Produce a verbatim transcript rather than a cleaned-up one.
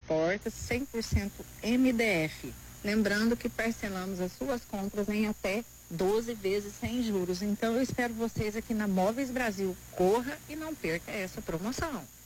portas, cem por cento M D F. Lembrando que parcelamos as suas compras em até doze vezes sem juros. Então eu espero vocês aqui na Móveis Brasil. Corra e não perca essa promoção.